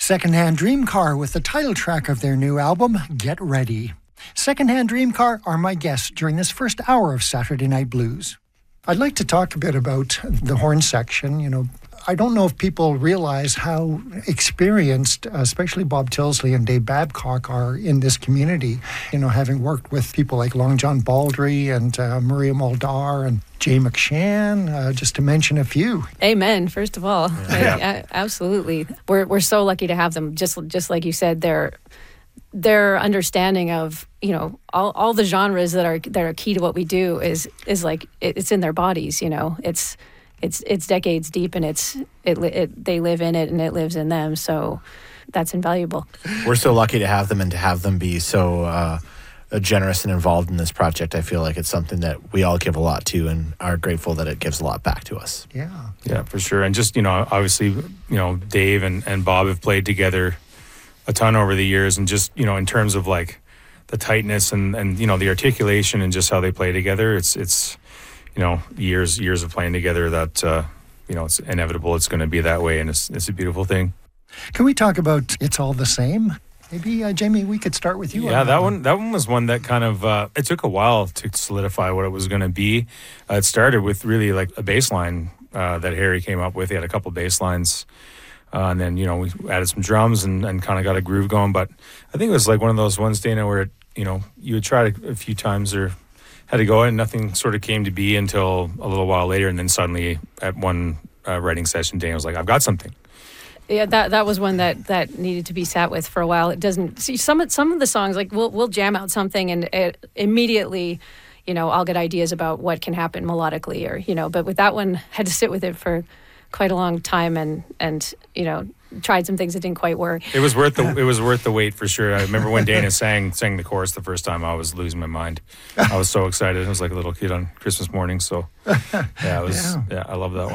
Secondhand Dream Car with the title track of their new album, Get Ready. Secondhand Dream Car are my guests during this first hour of Saturday Night Blues. I'd like to talk a bit about the horn section. I don't know if people realize how experienced, especially Bob Tilsley and Dave Babcock, are in this community. Having worked with people like Long John Baldry and Maria Muldaur and Jay McShann, just to mention a few. Amen, first of all. Absolutely. We're so lucky to have them. Just like you said, their understanding of all the genres that are key to what we do is like it's in their bodies. It's decades deep, and they live in it and it lives in them. So that's invaluable. We're so lucky to have them and to have them be so generous and involved in this project. I feel like it's something that we all give a lot to and are grateful that it gives a lot back to us. Yeah, for sure. And just obviously Dave and Bob have played together a ton over the years, and just in terms of like the tightness and the articulation and just how they play together, it's years of playing together that it's inevitable it's going to be that way, and it's a beautiful thing. Can we talk about It's All the Same? Maybe Jamie, we could start with you. Yeah, that one was one that kind of it took a while to solidify what it was going to be. It started with really like a bass line that Harry came up with. He had a couple bass lines. And then, we added some drums and kind of got a groove going. But I think it was like one of those ones, Dana, where, you had tried a few times or had to go and nothing sort of came to be until a little while later. And then suddenly at one writing session, Dana was like, I've got something. Yeah, that was one that needed to be sat with for a while. It doesn't see some of the songs, like we'll jam out something and it immediately, I'll get ideas about what can happen melodically but with that one, had to sit with it for quite a long time and tried some things that didn't quite work. It was worth the wait for sure. I remember when Dana sang the chorus the first time, I was losing my mind. I was so excited. I was like a little kid on Christmas morning. So yeah, I love that one.